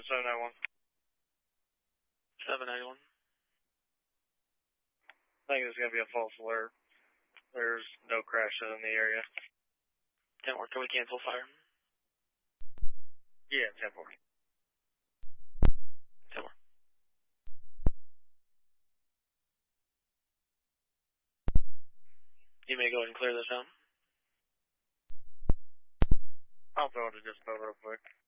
Houston, 791. 791. I think it's going to be a false alert. There's no crashes in the area. 10-4, can we cancel fire? Yeah, 10-4. 10-4. You may go ahead and clear this out. I'll throw it to dispo real quick.